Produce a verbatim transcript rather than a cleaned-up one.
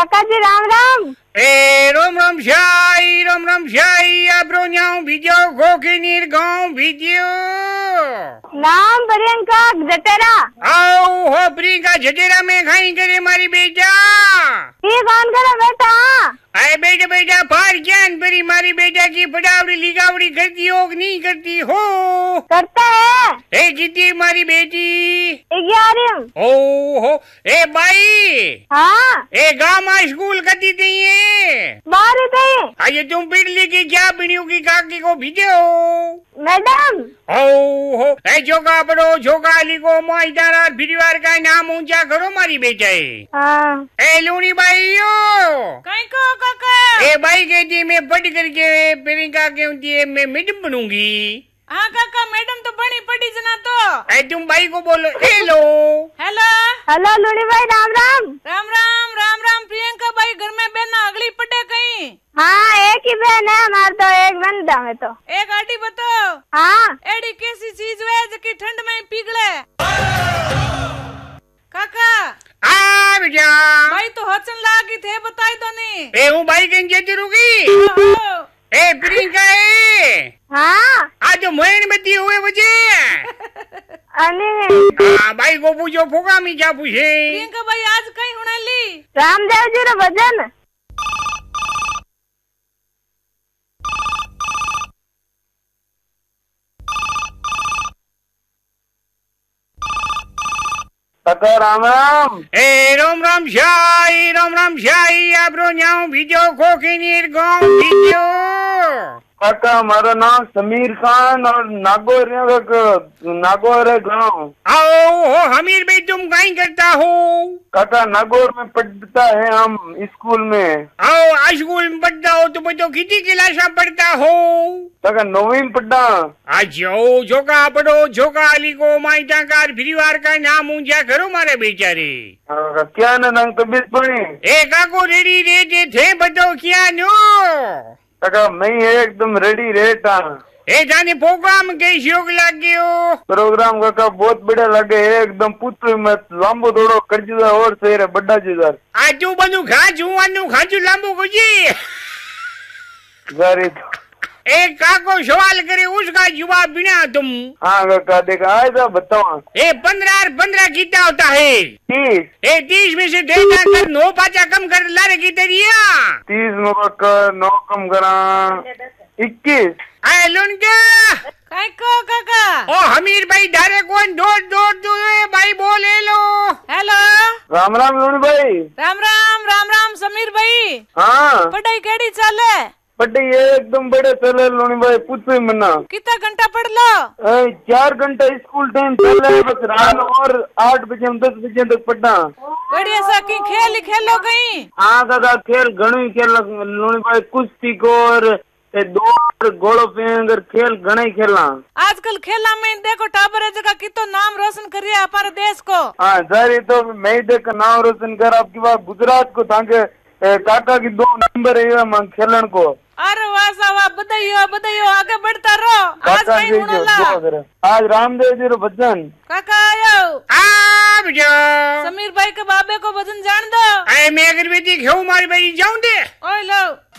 काका जी राम राम। ए रोम रोम शाही रोम रोम शाही आब्रो न्याऊ भिजो खोके नीर गाँव भिजो नाम प्रियंका जटेरा। आओ हो प्रियंका जटेरा में खाई करे मारी बेटा। ये कौन करे बेटा? अरे बेटा बेटा फार जान परी मारी बेटा की पटावड़ी लिगावड़ी करती हो कि नहीं करती हो? करता है। ए कितनी मारी बेटी? ग्यारह। ओ हो ए भाई। हाँ। ए गाँव में स्कूल करती थी ये बारह थे। अरे तुम बिजली की क्या बिनियों की काकी को भेजो मैडम। ओ हो ए जोगा बड़ो जोगा लिखो माइदारा परिवार का नाम ऊंचा करो मारी बेटा। हाँ। ए लूनी भाई यो कहीं को काका। ए भाई कहती मैं पढ़ करके प्रियंका के होती है मैं मैडम बनूंगी। हाँ काका मैडम तो बनी पड़ी जना तो। ए तुम भाई को बोलो हेलो हेलो हेलो लूनी भाई राम राम। राम राम राम राम प्रियंका भाई घर में बहना अगली पटे कहीं? हाँ एक ही बहन है हमारे तो एक बंदा में तो। एक आटी बताओ। हाँ। एडी कैसी चीज है जो ठंड में पिघले? काका आ बेटा भाई तो हसन लागी थे बताई तो नहीं। ए हूँ भाई कहीं जेती रुकी ए प्रियंका ए हाँ। आज मोहन बत्ती हुए मुझे अरे हाँ भाई को पूछो फूका मी क्या पूछे? प्रियंका भाई आज कहीं होने ली रामदेव जी रो भजन। काका राम राम। ए रोम राम शाही रोम राम शाही आब्रो न्याऊ भिजो खोके नीर गाँव भिजो। काका हमारा नाम समीर खान और नागौर नागौर है गाँव। आओ हो हमीर भाई तुम कहीं करता हो? काका नागौर में पढ़ता है हम स्कूल में। आओ स्कूल में पढ़ता हो तुम तो कितनी क्लास पढ़ता हो? काका नौवीं में पढ़ा। अच्छा झोका पढ़ो झोका अली को माइटा का परिवार का नाम ऊंचा करो मारे बेचारे। क्या ना रंग तबीयत पड़ी? ए काको रेडी रेटे थे बताओ क्या नो? काका मैं एकदम रेडी रेटा। ए जाने प्रोग्राम कैसे योग लगे हो? प्रोग्राम काका बहुत बढ़िया लगे एकदम पुत्र मत लांबो दौड़ो कर जुदा और सही रे बड़ा जुदा। आज तू बंदू खाजू अनु खाजू लांबो को जी जारी एक काको सवाल करे उसका जवाब बिना तुम। हाँ काका देखा आए था बताओ। ए पंद्रह पंद्रह कितना होता है? तीस। ए तीस में से डेटा कर नो पाचा कम कर लारे की तरिया। तीस में काका नौ कम करा इक्कीस। आए लुन क्या कहीं को काका। ओ हमीर भाई धारे कौन दौड़ दौड़ दो भाई बोले लो। हेलो राम राम लूनी भाई। राम राम राम राम समीर भाई। हाँ पढ़ाई केड़ी चाले? पढ़ाई एकदम बड़े चले लूनी भाई पूछो ही मना। कितना घंटा पढ़ लो? ए, चार घंटा स्कूल टाइम चले बस रात और आठ बजे हम दस बजे तक पढ़ा। बढ़िया सा की खेल ही खेलो कहीं? हाँ दादा खेल घणो ही खेल लूनी भाई कुश्ती को और दौड़ घोड़ो फेंक खेल घना ही खेला। आजकल खेला में देखो टाबर जगह कितो नाम रोशन कर रहा है हमारे देश को। हाँ सर ये तो मैं देख नाम रोशन कर आपकी बात गुजरात को ताकि काका की दो नंबर है खेलन को। अरे वाह सा वाह बधाइयो बधाइयो आगे बढ़ता रहो। आज कहीं होना आज रामदेव जी रो भजन। काका आयो आप जाओ समीर भाई के बाबे को भजन जान दो। अरे मैं अगर बेटी खेऊ मारी बेटी जाऊं दे। ओए लो